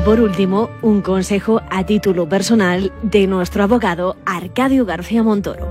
Y por último, un consejo a título personal de nuestro abogado Arcadio García Montoro.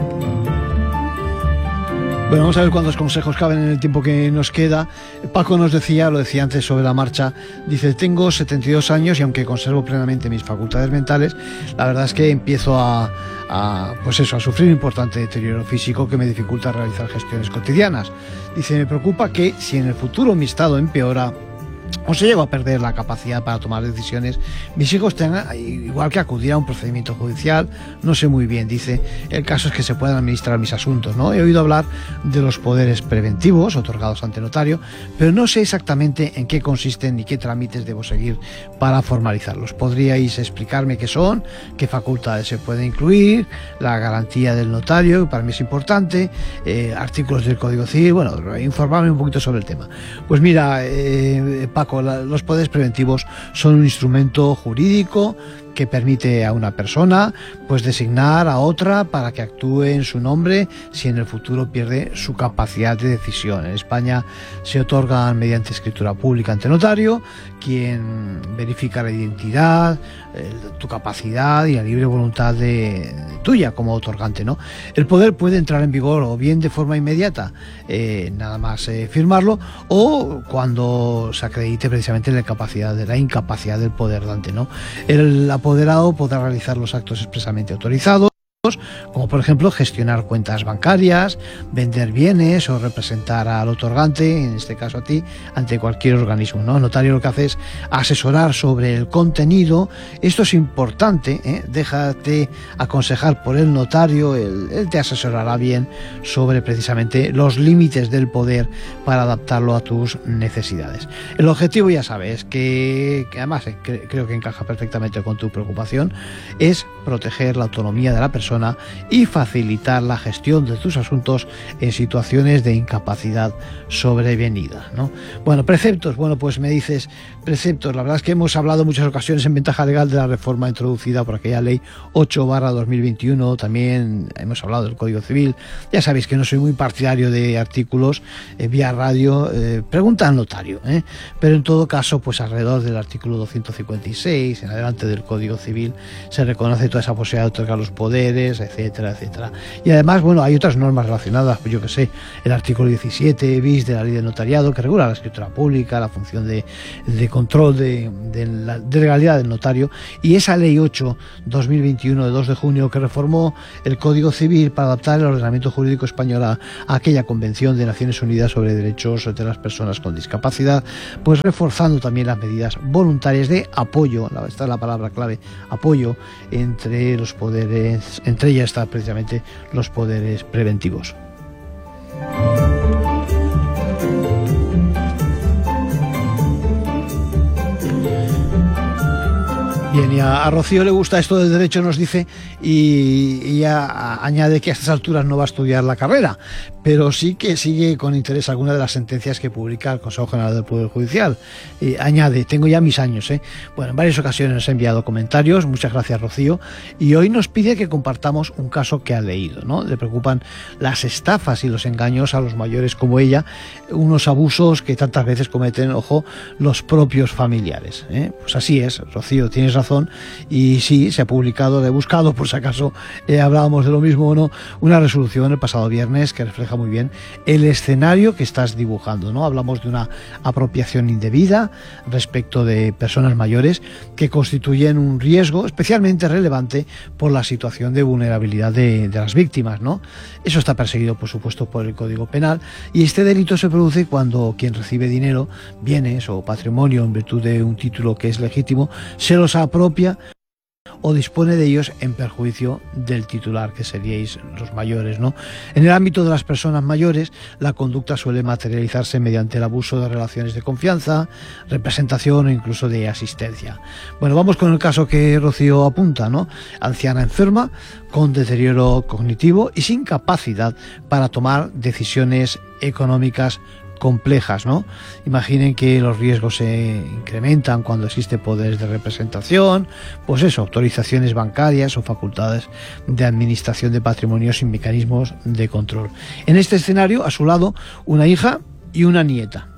Bueno, vamos a ver cuántos consejos caben en el tiempo que nos queda. Paco nos decía, lo decía antes sobre la marcha, dice: tengo 72 años y aunque conservo plenamente mis facultades mentales, la verdad es que empiezo a sufrir un importante deterioro físico que me dificulta realizar gestiones cotidianas. Dice: me preocupa que si en el futuro mi estado empeora o se llego a perder la capacidad para tomar decisiones, mis hijos tengan igual que acudir a un procedimiento judicial. No sé muy bien, dice, el caso es que se puedan administrar mis asuntos, ¿no? He oído hablar de los poderes preventivos otorgados ante notario, pero no sé exactamente en qué consisten ni qué trámites debo seguir para formalizarlos. ¿Podríais explicarme qué son, qué facultades se pueden incluir, la garantía del notario, que para mí es importante, artículos del Código Civil? Bueno, informarme un poquito sobre el tema. Pues mira, Paco, los poderes preventivos son un instrumento jurídico que permite a una persona pues designar a otra para que actúe en su nombre si en el futuro pierde su capacidad de decisión. En España se otorgan mediante escritura pública ante notario, quien verifica la identidad, tu capacidad y la libre voluntad tuya como otorgante, ¿no? El poder puede entrar en vigor o bien de forma inmediata, nada más firmarlo, o cuando se acredite precisamente la incapacidad del poder dante, ¿no? El apoderado podrá realizar los actos expresamente autorizados, como por ejemplo gestionar cuentas bancarias, vender bienes o representar al otorgante, en este caso a ti, ante cualquier organismo, ¿no? El notario lo que hace es asesorar sobre el contenido. Esto es importante, déjate aconsejar por el notario, él te asesorará bien sobre precisamente los límites del poder para adaptarlo a tus necesidades. El objetivo, ya sabes, que además creo que encaja perfectamente con tu preocupación, es proteger la autonomía de la persona y facilitar la gestión de tus asuntos en situaciones de incapacidad sobrevenida, ¿no? Bueno, preceptos, pues me dices preceptos. La verdad es que hemos hablado en muchas ocasiones en Ventaja Legal de la reforma introducida por aquella ley 8/2021, también hemos hablado del Código Civil. Ya sabéis que no soy muy partidario de artículos vía radio, pregunta al notario, pero en todo caso, pues alrededor del artículo 256 en adelante del Código Civil se reconoce toda esa posibilidad de otorgar los poderes, etcétera, etcétera. Y además, hay otras normas relacionadas, pues yo que sé, el artículo 17 bis de la ley del notariado, que regula la escritura pública, la función de control de legalidad del notario, y esa ley 8/2021 de 2 de junio que reformó el Código Civil para adaptar el ordenamiento jurídico español a aquella Convención de Naciones Unidas sobre Derechos de las Personas con Discapacidad, pues reforzando también las medidas voluntarias de apoyo, esta es la palabra clave, apoyo entre los poderes. Entre ellas están precisamente los poderes preventivos. Bien, y a Rocío le gusta esto del derecho, nos dice, y ella añade que a estas alturas no va a estudiar la carrera, pero sí que sigue con interés alguna de las sentencias que publica el Consejo General del Poder Judicial. Añade: tengo ya mis años, Bueno, en varias ocasiones nos ha enviado comentarios, muchas gracias, Rocío, y hoy nos pide que compartamos un caso que ha leído, ¿no? Le preocupan las estafas y los engaños a los mayores como ella, unos abusos que tantas veces cometen, ojo, los propios familiares, Pues así es, Rocío, tienes razón, y sí, se ha publicado, le he buscado por si acaso hablábamos de lo mismo o no, una resolución el pasado viernes que refleja muy bien el escenario que estás dibujando, ¿no? Hablamos de una apropiación indebida respecto de personas mayores que constituyen un riesgo especialmente relevante por la situación de vulnerabilidad de las víctimas, ¿no? Eso está perseguido, por supuesto, por el Código Penal, y este delito se produce cuando quien recibe dinero, bienes o patrimonio en virtud de un título que es legítimo, se los apropia o dispone de ellos en perjuicio del titular, que seríais los mayores, ¿no? En el ámbito de las personas mayores, la conducta suele materializarse mediante el abuso de relaciones de confianza, representación o incluso de asistencia. Bueno, vamos con el caso que Rocío apunta, ¿no? Anciana enferma, con deterioro cognitivo y sin capacidad para tomar decisiones económicas complejas, ¿no? Imaginen que los riesgos se incrementan cuando existe poderes de representación, pues eso, autorizaciones bancarias o facultades de administración de patrimonio sin mecanismos de control. En este escenario, a su lado, una hija y una nieta.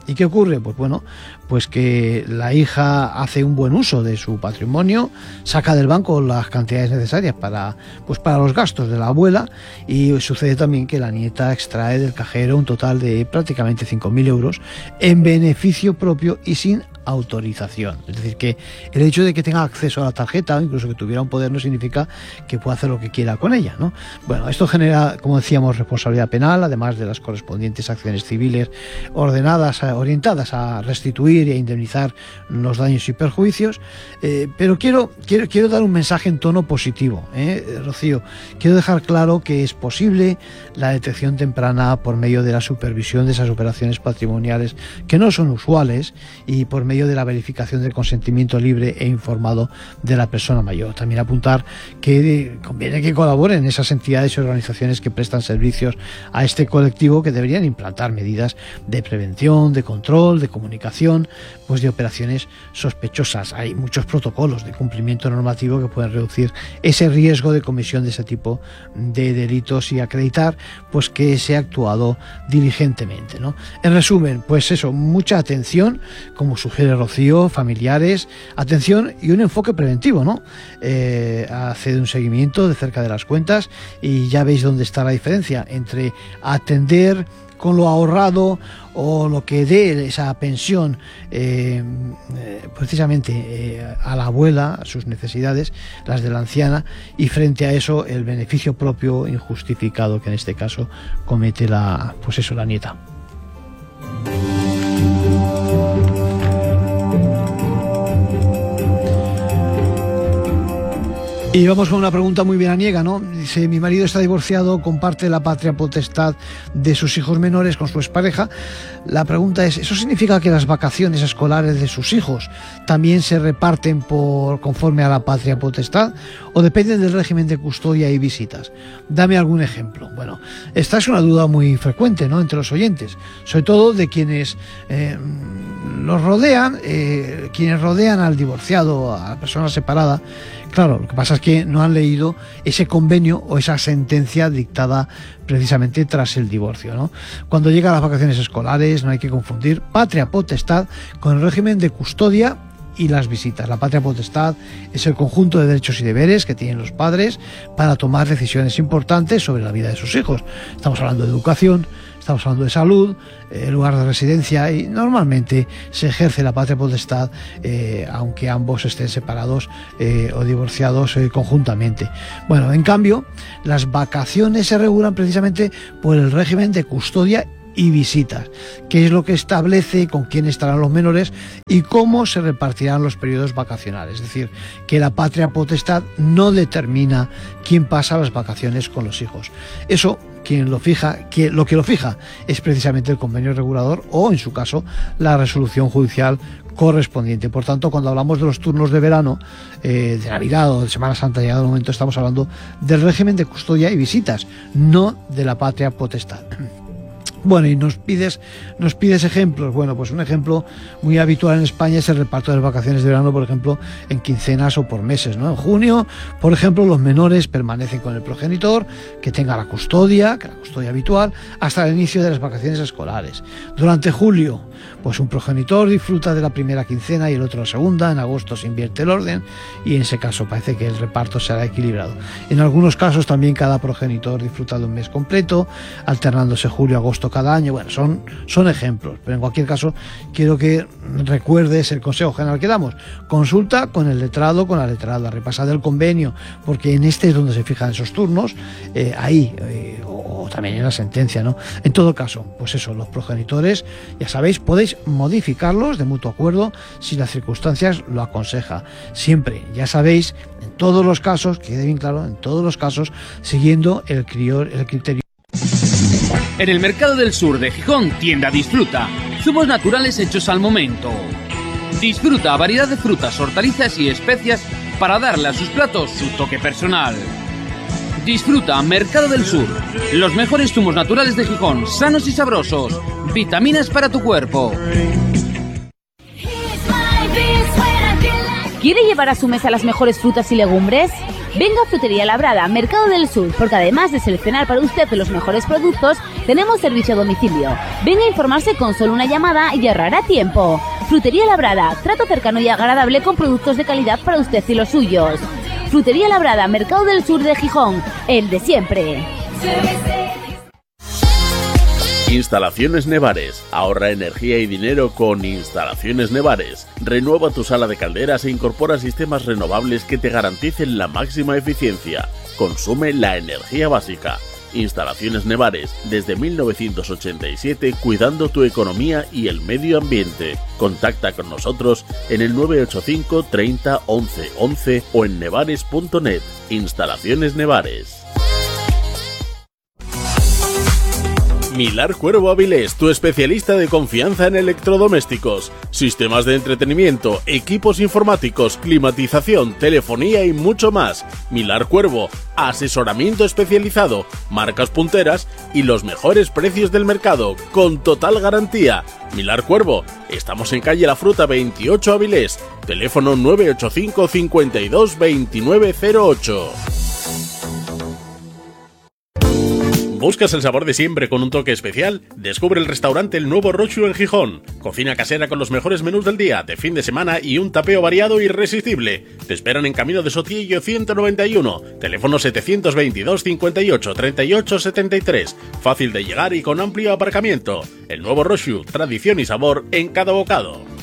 ¿Y qué ocurre? Pues bueno, pues que la hija hace un buen uso de su patrimonio, saca del banco las cantidades necesarias para los gastos de la abuela, y sucede también que la nieta extrae del cajero un total de prácticamente 5.000 euros en beneficio propio y sin autorización. Es decir, que el hecho de que tenga acceso a la tarjeta, o incluso que tuviera un poder, no significa que pueda hacer lo que quiera con ella, ¿no? Bueno, esto genera, como decíamos, responsabilidad penal, además de las correspondientes acciones civiles orientadas a restituir e indemnizar los daños y perjuicios. Pero quiero dar un mensaje en tono positivo, Rocío. Quiero dejar claro que es posible la detección temprana por medio de la supervisión de esas operaciones patrimoniales que no son usuales, y por medio de la verificación del consentimiento libre e informado de la persona mayor. También apuntar que conviene que colaboren esas entidades y organizaciones que prestan servicios a este colectivo, que deberían implantar medidas de prevención, de control, de comunicación, pues de operaciones sospechosas. Hay muchos protocolos de cumplimiento normativo que pueden reducir ese riesgo de comisión de ese tipo de delitos y acreditar pues que se ha actuado diligentemente, ¿no? En resumen, pues eso, mucha atención, como sugiere Rocío, familiares, atención y un enfoque preventivo, ¿no? Hacer un seguimiento de cerca de las cuentas, y ya veis dónde está la diferencia entre atender con lo ahorrado o lo que dé esa pensión precisamente a la abuela, a sus necesidades, las de la anciana, y frente a eso el beneficio propio injustificado que en este caso comete la nieta. Y vamos con una pregunta muy veraniega, ¿no? Dice: mi marido está divorciado, comparte la patria potestad de sus hijos menores con su expareja. La pregunta es: ¿eso significa que las vacaciones escolares de sus hijos también se reparten conforme a la patria potestad, o dependen del régimen de custodia y visitas? Dame algún ejemplo. Bueno, esta es una duda muy frecuente, ¿no?, entre los oyentes, sobre todo de quienes los rodean, quienes rodean al divorciado, a la persona separada. Claro, lo que pasa es que no han leído ese convenio o esa sentencia dictada precisamente tras el divorcio, ¿no? Cuando llegan las vacaciones escolares, no hay que confundir patria potestad con el régimen de custodia y las visitas. La patria potestad es el conjunto de derechos y deberes que tienen los padres para tomar decisiones importantes sobre la vida de sus hijos. Estamos hablando de educación, estamos hablando de salud, lugar de residencia, y normalmente se ejerce la patria potestad aunque ambos estén separados o divorciados conjuntamente. Bueno, en cambio, las vacaciones se regulan precisamente por el régimen de custodia y visitas, que es lo que establece con quién estarán los menores y cómo se repartirán los periodos vacacionales. Es decir, que la patria potestad no determina quién pasa las vacaciones con los hijos. Eso, lo que lo fija es precisamente el convenio regulador, o en su caso la resolución judicial correspondiente. Por tanto, cuando hablamos de los turnos de verano, de Navidad o de Semana Santa, llegado el momento, estamos hablando del régimen de custodia y visitas, no de la patria potestad. Bueno, y nos pides ejemplos. Bueno, pues un ejemplo muy habitual en España es el reparto de las vacaciones de verano, por ejemplo, en quincenas o por meses, ¿no? En junio, por ejemplo, los menores permanecen con el progenitor, que tenga la custodia habitual, hasta el inicio de las vacaciones escolares. Durante julio, pues un progenitor disfruta de la primera quincena y el otro la segunda. En agosto se invierte el orden y en ese caso parece que el reparto será equilibrado. En algunos casos también cada progenitor disfruta de un mes completo, alternándose julio-agosto cada año. Bueno, son ejemplos, pero en cualquier caso quiero que recuerdes el consejo general que damos: consulta con el letrado, con la letrada, repasad el convenio, porque en este es donde se fijan esos turnos, o también en la sentencia, ¿no? En todo caso, pues eso, los progenitores, ya sabéis, podéis modificarlos de mutuo acuerdo si las circunstancias lo aconseja. Siempre, ya sabéis, en todos los casos, que quede bien claro, en todos los casos, siguiendo el criterio. En el Mercado del Sur de Gijón, tienda Disfruta. Zumos naturales hechos al momento. Disfruta variedad de frutas, hortalizas y especias para darle a sus platos su toque personal. Disfruta Mercado del Sur. Los mejores zumos naturales de Gijón, sanos y sabrosos. Vitaminas para tu cuerpo. ¿Quiere llevar a su mesa las mejores frutas y legumbres? Venga a Frutería Labrada, Mercado del Sur, porque además de seleccionar para usted los mejores productos, tenemos servicio a domicilio. Venga a informarse con solo una llamada y ahorrará tiempo. Frutería Labrada, trato cercano y agradable con productos de calidad para usted y los suyos. Frutería Labrada, Mercado del Sur de Gijón, el de siempre. Instalaciones Nevares. Ahorra energía y dinero con Instalaciones Nevares. Renueva tu sala de calderas e incorpora sistemas renovables que te garanticen la máxima eficiencia. Consume la energía básica. Instalaciones Nevares, desde 1987, cuidando tu economía y el medio ambiente. Contacta con nosotros en el 985 30 11 11 o en nevares.net. Instalaciones Nevares. Milar Cuervo Avilés, tu especialista de confianza en electrodomésticos, sistemas de entretenimiento, equipos informáticos, climatización, telefonía y mucho más. Milar Cuervo, asesoramiento especializado, marcas punteras y los mejores precios del mercado, con total garantía. Milar Cuervo, estamos en calle La Fruta 28 Avilés, teléfono 985 52 2908. ¿Buscas el sabor de siempre con un toque especial? Descubre el restaurante El Nuevo Roxu en Gijón. Cocina casera con los mejores menús del día, de fin de semana y un tapeo variado irresistible. Te esperan en Camino de Sotillo 191, teléfono 722 58 38 73. Fácil de llegar y con amplio aparcamiento. El Nuevo Roxu, tradición y sabor en cada bocado.